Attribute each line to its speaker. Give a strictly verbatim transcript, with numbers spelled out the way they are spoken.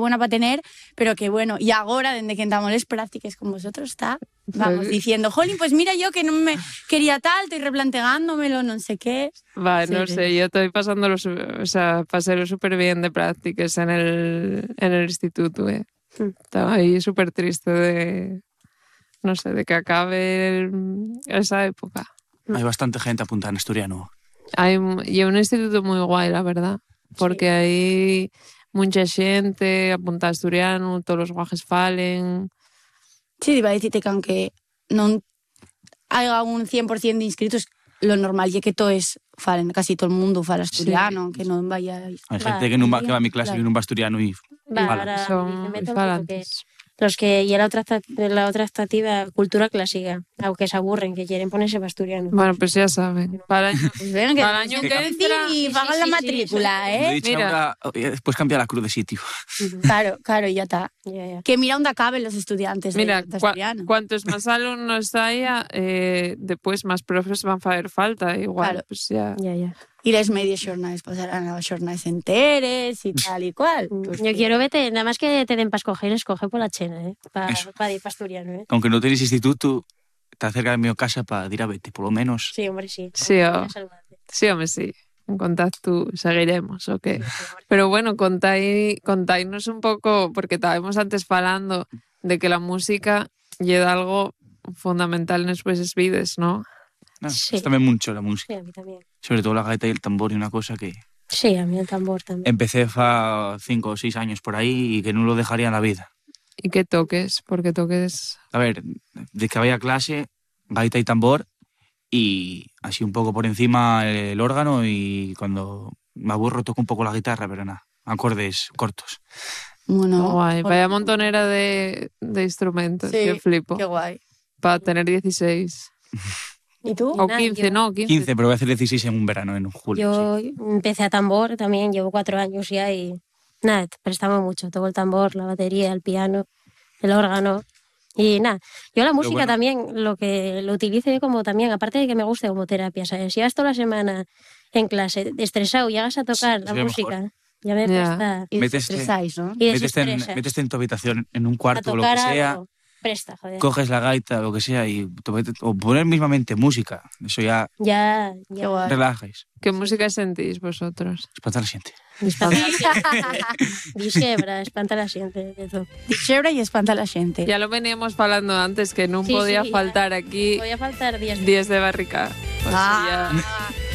Speaker 1: buena para tener, pero que bueno, y ahora, desde que entramos las prácticas con vosotros, está, vamos,
Speaker 2: Sí.
Speaker 1: diciendo, jolín, pues mira yo que no me quería tal, estoy replanteándomelo, no sé qué.
Speaker 2: Va,
Speaker 1: Sí,
Speaker 2: no
Speaker 1: sí.
Speaker 2: sé, yo estoy pasándolo, su- o sea, pasélo súper bien de prácticas en el, en el instituto, eh.
Speaker 3: Mm.
Speaker 2: Estaba ahí súper triste de, no sé, de que acabe el- esa época.
Speaker 4: Hay bastante gente apuntada en asturiano.
Speaker 2: Hay, mu- y es un instituto muy guay, la verdad, porque hay mucha gente apuntada a asturiano, todos los guajes falen.
Speaker 1: Sí, iba a decirte que aunque no haya un cien por ciento de inscritos, lo normal es que todo es falen, casi todo el mundo fala asturiano, que no vaya...
Speaker 4: Hay
Speaker 3: Va,
Speaker 4: gente que, no va, que va a mi clase
Speaker 1: claro.
Speaker 4: que no va asturiano y
Speaker 3: Va,
Speaker 4: fala.
Speaker 3: ahora
Speaker 2: Son
Speaker 3: dicen,
Speaker 2: muy
Speaker 3: vete un poco que
Speaker 2: falantes.
Speaker 3: los que y la otra esta- la otra estativa cultura clásica, aunque se aburren, que quieren ponerse asturiano.
Speaker 2: Bueno, pues ya saben, para el año,
Speaker 1: Pues venga, que
Speaker 2: para el
Speaker 1: nos
Speaker 2: año
Speaker 1: tienen
Speaker 2: que entra...
Speaker 1: y
Speaker 3: Sí,
Speaker 1: pagan
Speaker 3: sí,
Speaker 1: la
Speaker 3: sí,
Speaker 1: matrícula,
Speaker 4: Lo he
Speaker 1: ¿eh?
Speaker 4: dicho
Speaker 2: Mira.
Speaker 4: ahora, oye, después cambia la cruz de sitio.
Speaker 1: Claro, claro, ya está.
Speaker 3: Ya, ya.
Speaker 1: Que mira dónde acaben los estudiantes de-
Speaker 2: Mira,
Speaker 1: de
Speaker 2: cua-
Speaker 1: asturiano.
Speaker 2: cuantos más alumnos haya, eh, después más profes van a hacer falta. Igual,
Speaker 1: Claro.
Speaker 2: pues ya.
Speaker 3: Ya, ya.
Speaker 1: Y las medias jornadas pasarán a las jornadas enteres y tal y cual. Pues
Speaker 3: Yo
Speaker 1: que-
Speaker 3: quiero vete, nada más que te den para escoger, escoge por la chena, ¿eh? Para
Speaker 4: Eso.
Speaker 3: pa ir pa asturiano, ¿eh?
Speaker 4: Aunque no tenéis instituto, está cerca de mi casa para ir a vete, por lo menos.
Speaker 3: Sí, hombre, sí.
Speaker 2: Sí,
Speaker 3: Aunque
Speaker 2: oh.
Speaker 3: vaya saludarte.
Speaker 2: Sí, hombre, sí. En contacto seguiremos, ok. Pero bueno, contáis, contáisnos un poco, porque estábamos antes hablando de que la música lleva algo fundamental en nuestras vidas, ¿no?
Speaker 4: Ah,
Speaker 3: Sí.
Speaker 4: Gusta mucho la música.
Speaker 3: Sí, a mí también.
Speaker 4: Sobre todo la gaita y el tambor y una cosa que
Speaker 3: Sí, a mí el tambor también.
Speaker 4: empecé fa cinco o seis años por ahí y que no lo dejaría en la vida.
Speaker 2: Y que toques, porque toques...
Speaker 4: A ver, de que vaya a clase, gaita y tambor y así un poco por encima el órgano y cuando me aburro toco un poco la guitarra, pero nada, acordes cortos.
Speaker 1: Bueno,
Speaker 2: Guay,
Speaker 1: joder.
Speaker 2: vaya montonera de, de instrumentos,
Speaker 1: Sí,
Speaker 2: yo flipo.
Speaker 1: qué guay.
Speaker 2: Para tener dieciséis.
Speaker 1: ¿Y tú?
Speaker 2: O
Speaker 3: nada,
Speaker 2: quince,
Speaker 3: yo-
Speaker 2: no, quince.
Speaker 4: quince, pero voy a hacer dieciséis en un verano, en julio. sí.
Speaker 3: Yo empecé a tambor también, llevo cuatro años ya y nada, prestamos mucho. Toco el tambor, la batería, el piano, el órgano y nada. Yo la música
Speaker 4: bueno.
Speaker 3: también lo que lo utilizo yo como también, aparte de que me guste como terapia, ¿sabes? Si vas toda la semana en clase estresado y llegas a tocar la
Speaker 4: sería
Speaker 3: música, ya me
Speaker 2: Ya.
Speaker 3: presta.
Speaker 1: Y
Speaker 4: Métete-
Speaker 1: desestresáis, ¿no?
Speaker 3: Y
Speaker 4: Métete en,
Speaker 3: desestresas.
Speaker 4: métete en tu habitación, en un
Speaker 3: A
Speaker 4: cuarto o lo
Speaker 3: tocar
Speaker 4: que sea,
Speaker 3: algo, presta, joder.
Speaker 4: coges la gaita o lo que sea y te metes- o poner mismamente música. Eso ya
Speaker 3: Ya,
Speaker 1: Qué
Speaker 3: ya.
Speaker 1: guay.
Speaker 4: relajáis.
Speaker 2: ¿Qué música sentís vosotros?
Speaker 4: Espantar la gente.
Speaker 3: Espanta la xente. Dixebra, espanta la xente de todo.
Speaker 1: Dixebra y espanta a la gente.
Speaker 2: Ya lo veníamos hablando antes, que no
Speaker 3: Sí,
Speaker 2: podía
Speaker 3: sí, ya.
Speaker 2: faltar aquí
Speaker 3: Voy a faltar días.
Speaker 2: diez de barrica. Pues
Speaker 1: Ah,
Speaker 2: ya-